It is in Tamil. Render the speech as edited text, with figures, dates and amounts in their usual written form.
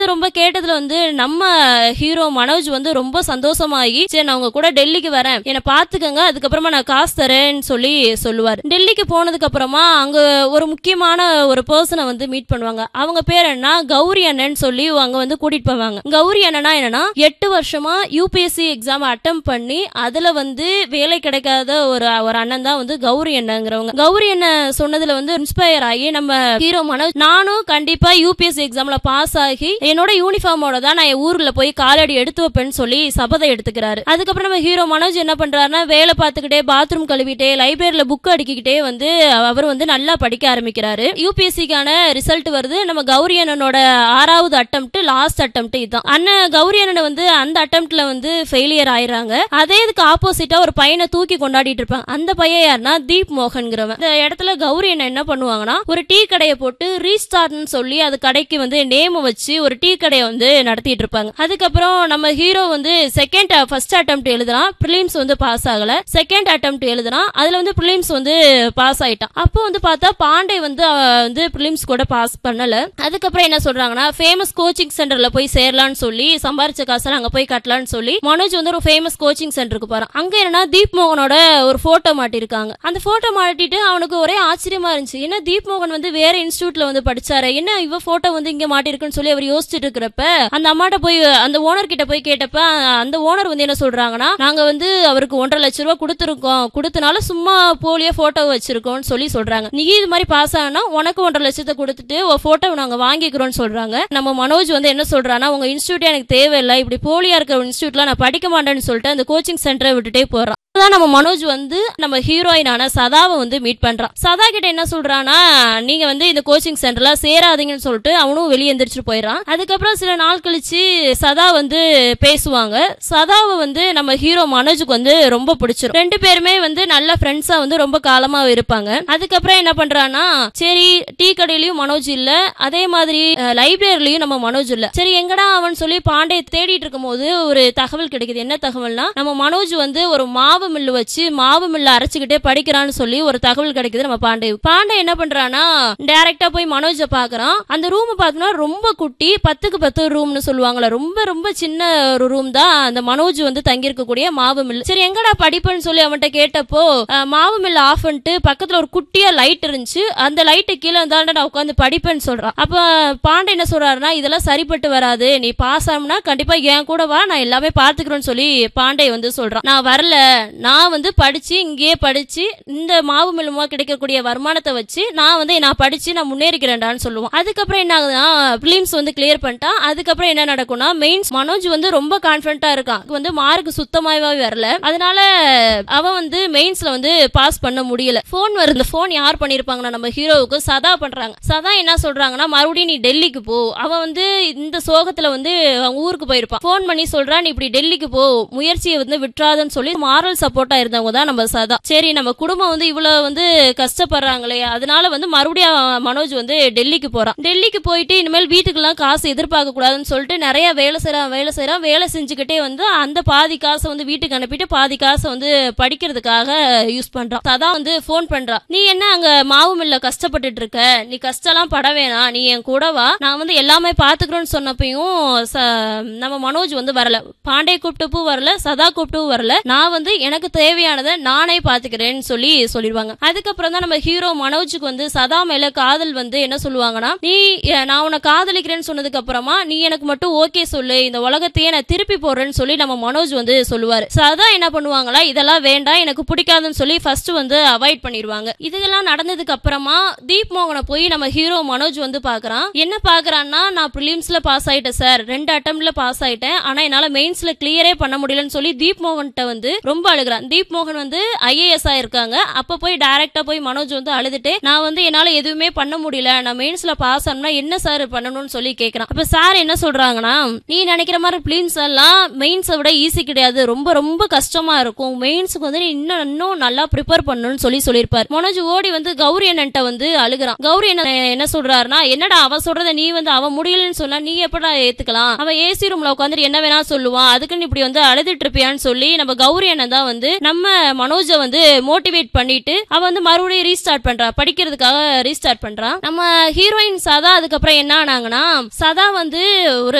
ரொம்ப கேட்டதுல வந்து நம்ம ஹீரோ மனோஜ் வந்து ரொம்ப சந்தோஷமாகி, சரி நான் உங்க கூட டெல்லிக்கு வரேன், என்னை பாத்துக்கங்க, அதுக்கப்புறமா நான் காசு தரேன்னு சொல்லி சொல்லுவாரு. டெல்லிக்கு போனதுக்கு அப்புறமா அங்க ஒரு முக்கியமான ஒரு பர்சனை வந்து மீட் பண்ணுவாங்க. அவங்க பேர் என்ன, கௌரி அண்ணன் சொல்லி அங்க வந்து கூட்டிட்டு போவாங்க. கௌரி அண்ணனா என்னன்னா 8 வருஷமா யூபிஎஸ்சி எக்ஸாம் அட்டம் பண்ணி அதுல வந்து வேலை கிடைக்காத ஒரு அண்ணன் தான் வந்து கௌரி அண்ணங்கிறவங்க. கௌரி அண்ணன் சொன்னதுல வந்து இன்ஸ்பயர் ஆகி நம்ம ஹீரோ மனோஜ், நானும் கண்டிப்பா யூபிஎஸ்சி எக்ஸாம்ல பாஸ் ஆகி என்னோட யூனிஃபார்மோட தான் நான் என் ஊர்ல போய் காலடி எடுத்து வைப்பேன்னு சொல்லி சபதம் எடுத்துக்கிறாரு. அதுக்கப்புறம் நம்ம ஹீரோ மனோஜ் என்ன பண்றாருன்னா, வேலை பார்த்துக்கிட்டே, பாத்ரூம் கழுவிட்டே, லைப்ரரியில புக் அடிக்கிட்டே வந்து அவர் வந்து நல்லா படிக்க ஆரம்பிக்கிறாரு. யூபிஎஸ்சிக்கான ரிசல்ட் வருது. நம்ம கௌரி அண்ணனோட 6வது அட்டெம்ப்ட், லாஸ்ட் அட்டெம்ப்ட் இதுதான். அண்ணன் கௌரி அண்ணன் வந்து அந்த அட்டெம்ப்ட்ல வந்து ஃபெயிலியர் ஆயிடுறாங்க. அதே இதுக்கு ஆப்போசிட்டா ஒரு பையனை தூக்கி கொண்டாடிட்டு இருப்பாங்க. அந்த பையன் யாருன்னா தீப் மோகன்கிறவன். இந்த இடத்துல கௌரி அண்ணன் என்ன பண்ணுவாங்கன்னா, ஒரு டீ கடையை போட்டு ரீஸ்டார்ட்னு சொல்லி அது கடைக்கு வந்து நேம் வச்சு ஒரு டீ கடையை வந்து நடத்திட்டு இருப்பாங்க. அதுக்கப்புறம் நம்ம ஹீரோ வந்து ஃபர்ஸ்ட் அட்டெம்ப்ட் எழுதுறான், பிரிலிம்ஸ் வந்து பாஸ் ஆகல. செகண்ட் அட்டெம்ப்ட் எழுதுறான், அதுல வந்து பிரிலிம்ஸ் வந்து பாஸ் ஆயிட்டான். அப்போ வந்து பார்த்தா பாண்டே வந்து பிரிலிம்ஸ் கூட பாஸ் பண்ணல. அதுக்கப்புறம் என்ன சொல்றாங்கன்னா, ஃபேமஸ் கோச்சிங் சென்டர்ல போய் சேரலான்னு சொல்லி, சம்பாரிச்ச காசெல்லாம் அங்க போய் கட்டலான்னு சொல்லி மனோஜ் வந்து ஒரு ஃபேமஸ் கோச்சிங் சென்டருக்கு போறான். அங்க என்னன்னா தீப் மோகனோட ஒரு போட்டோ மாட்டிருக்காங்க. அந்த போட்டோ மாட்டிட்டு அவனுக்கு ஒரே ஆச்சரியமா இருந்துச்சு. என்ன தீப் மோகன் வந்து வேற இன்ஸ்டிடியூட்ல வந்து படிச்சாரு, என்ன இவ போட்டோ வந்து இங்க மாட்டிருக்குன்னு சொல்லி அவர் யோசிச்சுட்டு இருக்கிறப்ப அந்த அம்மாட்ட போய் அந்த ஓனர் கிட்ட போய் கேட்டப்ப அந்த ஓனர் வந்து என்ன சொல்றாங்கன்னா, நாங்க வந்து அவருக்கு 1.5 லட்சம் ரூபாய் கொடுத்துருக்கோம், கொடுத்தனால சும்மா போலியோ போட்டோ வச்சிருக்கோம்னு சொல்லி சொல்றாங்க. நீ இது மாதிரி பாஸ் ஆனா உனக்கு 1.5 லட்சத்தை கொடுத்துட்டு போட்டோ நாங்க வாங்கிக்கிறோம்னு சொல்றாங்க. நம்ம மனோஜ் வந்து என்ன சொல்றான்னா, உங்க இன்ஸ்டிடியூட் எனக்கு தேவையில்லை, இப்படி போலியா இருக்கிற இன்ஸ்டிடியூட்ல நான் படிக்க மாட்டேன்னு சொல்லிட்டு அந்த கோச்சிங் சென்டரை விட்டுட்டே போறான். நம்ம மனோஜ் வந்து நம்ம ஹீரோயினான சதாவை வந்து மீட் பண்றான். சதா கிட்ட என்ன சொல்றானா, நீங்க வந்து இந்த கோச்சிங் சென்டர்ல சேராதீங்கன்னு சொல்லிட்டு அவனும் வெளியே எந்திரிச்சு போயிடறான். அதுக்கப்புறம் சில நாள் கழிச்சு சதா வந்து பேசுவாங்க. சதாவை வந்து நம்ம ஹீரோ மனோஜுக்கு வந்து ரொம்ப பிடிச்சிரும். 2 பேருமே வந்து நல்ல ஃப்ரெண்ட்ஸா வந்து ரொம்ப காலமா இருப்பாங்க. அதுக்கப்புறம் என்ன பண்றானா, சரி டீ கடையிலயும் மனோஜ் இல்ல, அதே மாதிரி லைப்ரரியிலயும் நம்ம மனோஜ் இல்ல, சரி எங்கடா அவன் சொல்லி பாண்டே தேடிட்டு இருக்கும் போது ஒரு தகவல் கிடைக்குது. என்ன தகவல்னா, நம்ம மனோஜ் வந்து ஒரு மாவு மில்லு வச்சு மாவு மில்ல அரைச்சுக்கிட்டே படிக்கிறான்னு சொல்லி ஒரு தகவல் கிடைக்குது. நம்ம பாண்டே என்ன பண்றானா, டைரக்டா போய் மனோஜ பாக்குறான். அந்த ரூம் பார்த்தோம்னா ரொம்ப குட்டி, 10க்கு 10 ரூம்னு சொல்லுவாங்கல்ல, ரொம்ப ரொம்ப சின்ன ஒரு ரூம் தான் அந்த மனோஜ் வந்து தங்கி இருக்கக்கூடிய மாவு மில். சரி எங்கடா படிப்புன்னு சொல்லி அவன்கிட்ட கேட்டப்போ, மாவு மில்ல ஆஃப் பண்ணிட்டு பக்கத்துல ஒரு குட்டியா லைட் இருந்துச்சு, அந்த லைட்டு கீழே இருந்தாலும் நான் உட்காந்து படிப்பேன்னு சொல்றான். அப்ப பாண்டே என்ன சொல்றாருன்னா, இதெல்லாம் சரிப்பட்டு வராது, நீ பாஸ் ஆகும்னா கண்டிப்பா என் கூட வா, நான் எல்லாமே பாத்துக்கிறேன்னு சொல்லி பாண்டே வந்து சொல்றான். நான் வரல, நான் வந்து படிச்சு இங்கேயே படிச்சு இந்த மாவு மூலமா கிடைக்கக்கூடிய வருமானத்தை வச்சு நான் படிச்சு நான் முன்னேறிக்கிறேன்டான்னு சொல்லுவான். அதுக்கப்புறம் என்ன ஆகுதுன்னா, பிலிம்ஸ் வந்து கிளியர் பண்ணிட்டான். அதுக்கப்புறம் என்ன நடக்கும்னா, மெயின்ஸ் மனோஜ் வந்து ரொம்ப கான்பிடண்டா இருக்கான், வந்து மார்க் சுத்தமாவே வரல, அதனால அவன் வந்து மெயின்ஸ்ல வந்து பாஸ் பண்ண முடியல. போன் வருது. போன் யார் பண்ணிருப்பாங்கன்னா நம்ம ஹீரோவுக்கு சதா பண்றாங்க. சதா என்ன சொல்றாங்கன்னா, மறுபடியும் நீ டெல்லிக்கு போ, அவன் வந்து இந்த சோகத்துல வந்து அவங்க ஊருக்கு போயிருப்பான். போன் பண்ணி சொல்றான், நீ இப்படி டெல்லிக்கு போ, முயற்சியை வந்து விட்டுறாதுன்னு சொல்லி மாரல் சப்போர்ட்டா இருந்தவங்க தான் நம்ம சதா. சரி நம்ம குடும்பம் வந்து இவ்வளவு வந்து கஷ்டப்படுறாங்களே, அதனால வந்து மறுபடியும் மனோஜ் வந்து டெல்லிக்கு போறான். டெல்லிக்கு போயிட்டு இனிமேல் வீட்டுக்கெல்லாம் காசு எதிர்பார்க்க கூடாதுன்னு சொல்லிட்டு நிறைய வேலை செய்யறான். வேலை செஞ்சுக்கிட்டே வந்து அந்த பாதி காசை வந்து வீட்டுக்கு அனுப்பிட்டு பாதி காசை வந்து படிக்கிறதுக்காக யூஸ் பண்றான். சதா வந்து போன் பண்றா, நீ என்ன அங்க மாவு மில்ல கஷ்டப்பட்டுட்டு இருக்க, நீ கஷ்டம்லாம் பட வேணாம், நீ என் கூட வா, நான் வந்து எல்லாமே பாத்துக்கிறோன்னு சொன்னப்பையும் நம்ம மனோஜ் வந்து வரல. பாண்டே கூப்பிட்டு வரல, சதா கூப்பிட்டு வரல, நான் வந்து எனக்கு தேவையானதை நானே பாத்துக்கிறேன்னு சொல்லிடுவாங்க. அதுக்கப்புறம் தான் நம்ம ஹீரோ மனோஜுக்கு வந்து சதா மேல காதல் வந்து என்ன சொல்லுவாங்கன்னா, நான் உன்னை காதலிக்கிறேன்னு சொன்னதுக்கு அப்புறமா நீ எனக்கு மட்டும் ஓகே சொல்லு, இந்த உலகத்தையே நான் திருப்பி போடுறேன்னு சொல்லி நம்ம மனோஜ் வந்து சொல்லுவாரு. சதா என்ன பண்ணுவாங்களா, இதெல்லாம் வேண்டாம் எனக்கு பிடிக்காதுன்னு சொல்லி ஃபர்ஸ்ட் வந்து அவாய்ட் பண்ணிடுவாங்க. இதெல்லாம் நடந்ததுக்கு அப்புறமா தீப் மோகனை போய் நம்ம ஹீரோ மனோஜ் வந்து பாக்குறான். என்ன பாக்குறான்னா, நான் பிலிம்ஸ்ல பாஸ் ஆயிட்டேன் சார், 2 அட்டெம்ப்ட்ல பாஸ் ஆயிட்டேன், ஆனா என்னால மெயின்ஸ்ல கிளியரே பண்ண முடியலன்னு சொல்லி தீப் மோகன்கிட்ட வந்து ரொம்ப அழுகிறான். தீப் மோகன் வந்து IAS இருக்காங்க. அப்ப போய் டைரக்டா போய் மனோஜ் வந்து அழுதுட்டு, நான் வந்து என்னால எதுவுமே பண்ண முடியல, நான் மெயின்ஸ்ல பாஸ் ஆனா என்ன சார் பண்ணணும்னு சொல்லி கேக்குறான். அப்ப சார் என்ன சொல்றாங்கன்னா, நீ நினைக்கிற மாதிரி பிலிம்ஸ் எல்லாம் மெயின்ஸை விட ஈஸி கிடையாது, ரொம்ப ரொம்ப கஷ்டமா இருக்கும், மெயின்ஸுக்கு வந்து நீ இன்னும் நல்லா ப்ரிப்பேர் பண்ணணும்னு சொல்லியிருப்பாரு. மனோஜ் ஓடி வந்து கௌரி அண்ணன்ட்ட வந்து அழுகிறான். கௌரி என்ன சொல்றாருன்னா, என்னடா அவ சொல்றத நீ வந்து அவ முடியலன்னு சொன்னா நீ எப்படா ஏத்துக்கலாம், அவன் ஏசி ரூம்ல உட்காந்துட்டு என்ன வேணா சொல்லுவான், அதுக்குன்னு இப்படி வந்து அழுதுட்டு இருப்பியான்னு சொல்லி நம்ம கௌரி அண்ணன் தான் வந்து நம்ம மனோஜ வந்து மோட்டிவேட் பண்ணிட்டு அவ வந்து மறுபடியும் ரீஸ்டார்ட் பண்றா, படிக்கிறதுக்காக ரீஸ்டார்ட் பண்றா. நம்ம ஹீரோயின் சதா அதுக்கப்புறம் என்ன ஆனாங்கன்னா, சதா வந்து ஒரு